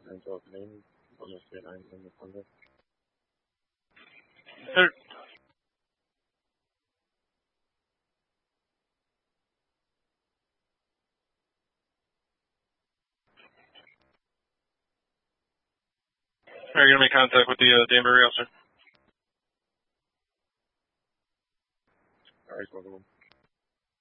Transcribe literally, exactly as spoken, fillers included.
nine twelve main, almost straight nine in the Sunday. Third. Are you going to make contact with the uh, Danbury officer? All right, twelve one.